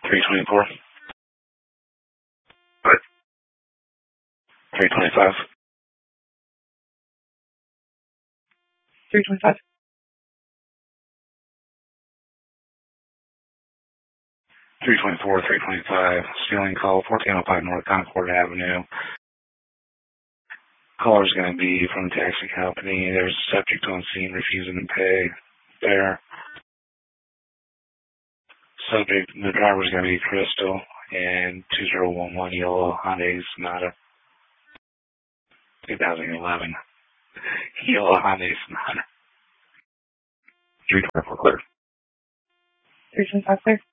324. What? 325. 325. 324, 325. Stealing call, 1405 North Concord Avenue. Caller's going to be from the taxi company. There's a subject on scene refusing to pay there. Subject, the driver's going to be Crystal and 2011 yellow Hyundai Sonata. 2011 yellow Hyundai Sonata. 324 clear. 325 clear.